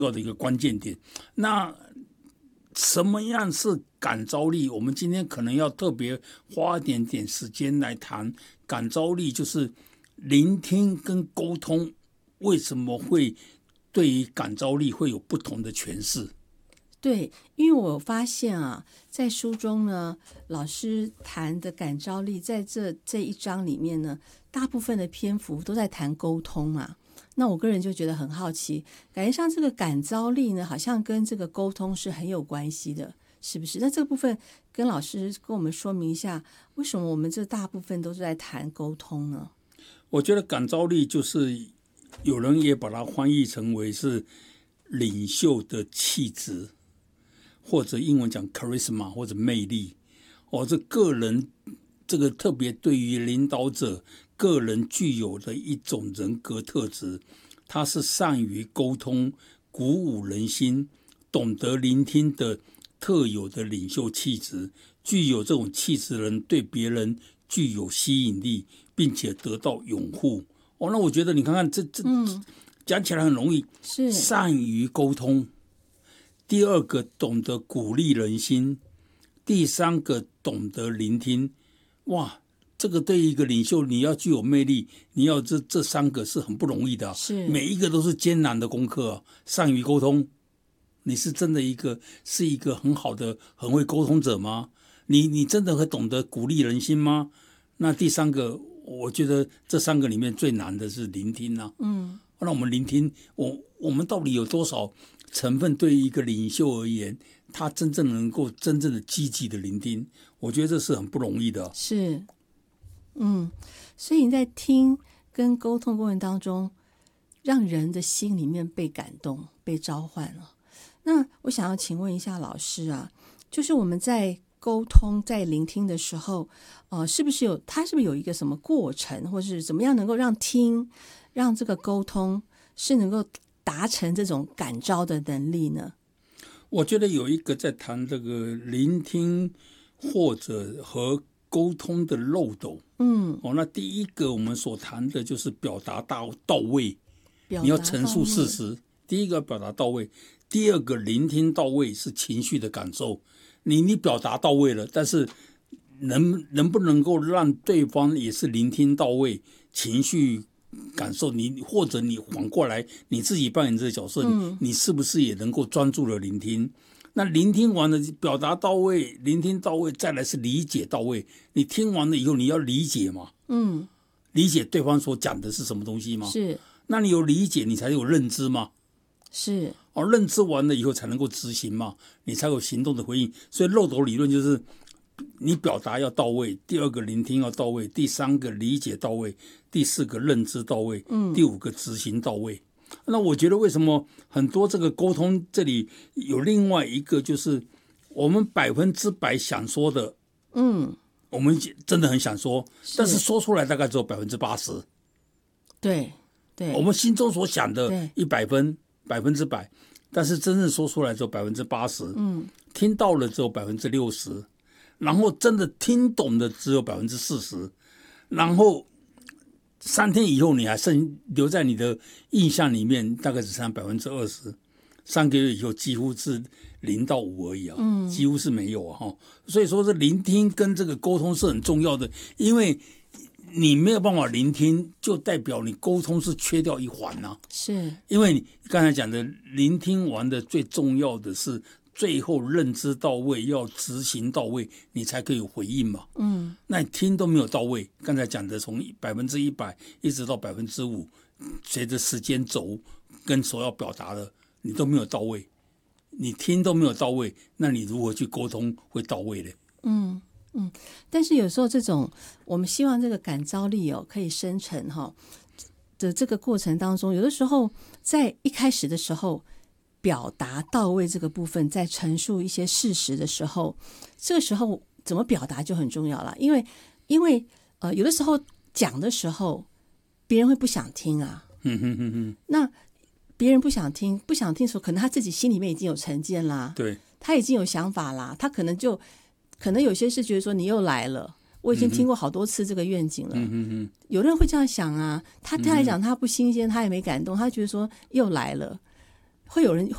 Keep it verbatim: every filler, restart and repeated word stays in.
要的一个关键点。那什么样是感召力？我们今天可能要特别花一点点时间来谈感召力，就是聆听跟沟通为什么会对于感召力会有不同的诠释。 对，因为我发现啊，在书中呢，老师谈的感召力，在这这一章里面呢，大部分的篇幅都在谈沟通啊。那我个人就觉得很好奇，感觉上这个感召力呢，好像跟这个沟通是很有关系的，是不是？那这个部分跟老师跟我们说明一下，为什么我们这大部分都是在谈沟通呢？ 我觉得感召力就是有人也把它翻译成为是领袖的气质，或者英文讲 charisma 或者魅力。哦，这个人这个特别对于领导者个人具有的一种人格特质，他是善于沟通、鼓舞人心、懂得聆听的特有的领袖气质。具有这种气质的人对别人具有吸引力，并且得到拥护。哦，那我觉得你看看这这、嗯、讲起来很容易， 是善于沟通。第二个懂得鼓励人心，第三个懂得聆听。哇，这个对于一个领袖，你要具有魅力，你要这这三个是很不容易的、啊， 是每一个都是艰难的功课、啊。善于沟通，你是真的一个是一个很好的很会沟通者吗？你你真的会懂得鼓励人心吗？那第三个，我觉得这三个里面最难的是聆听啊。 嗯， 那我们聆听，我我们到底有多少成分对于一个领袖而言，他真正能够真正的积极的聆听？我觉得这是很不容易的。 是，嗯，所以你在听跟沟通过程当中，让人的心里面被感动、被召唤了。那我想要请问一下老师啊，就是我们在沟通、在聆听的时候，呃，是不是有它是不是有一个什么过程，或是怎么样能够让听、让这个沟通是能够达成这种感召的能力呢？ 我觉得有一个在谈这个聆听或者和沟通的漏斗。 嗯， 哦，那第一个我们所谈的就是表达到到位， 表达你要陈述事实。第一个表达到位，第二个聆听到位是情绪的感受。你你表达到位了，但是能能不能够让对方也是聆听到位，情绪感受你，或者你反过来你自己扮演这个角色、嗯、你是不是也能够专注的聆听？那聆听完了，表达到位，聆听到位，再来是理解到位。你听完了以后，你要理解嘛？嗯，理解对方所讲的是什么东西吗？ 是。 那你有理解，你才有认知嘛？ 是。 哦，认知完了以后才能够执行嘛，你才有行动的回应。所以漏斗理论就是你表达要到位，第二个聆听要到位，第三个理解到位，第四个认知到位，嗯，第五个执行到位。那我觉得为什么很多这个沟通这里有另外一个，就是我们百分之百想说的，嗯，我们真的很想说，但是说出来大概只有百分之八十。 对对， 我们心中所想的一百分百分之百，但是真正说出来只有百分之八十。嗯，听到了只有百分之六十，然后真的听懂的只有百分之四十，然后三天以后你还剩留在你的印象里面，大概只剩百分之二十。三个月以后几乎是零到五而已啊，嗯，几乎是没有啊哈。所以说，这聆听跟这个沟通是很重要的，因为你没有办法聆听，就代表你沟通是缺掉一环啊。 是， 因为你刚才讲的，聆听完的最重要的是最后认知到位，要执行到位，你才可以回应嘛。嗯，那你听都没有到位，刚才讲的从百分之一百一直到百分之五，随着时间轴跟所要表达的，你都没有到位，你听都没有到位，那你如何去沟通会到位呢？ 嗯嗯，但是有时候这种我们希望这个感召力哦可以生成哈、哦、的这个过程当中，有的时候在一开始的时候表达到位这个部分，在陈述一些事实的时候，这个时候怎么表达就很重要了。因为因为呃有的时候讲的时候别人会不想听啊， 嗯哼哼哼， 那别人不想听不想听的时候，可能他自己心里面已经有成见啦， 对， 他已经有想法啦，他可能就可能有些是觉得说你又来了，我已经听过好多次这个愿景了、嗯哼哼，有人会这样想啊，他他来讲他不新鲜，他也没感动，他觉得说又来了，会有人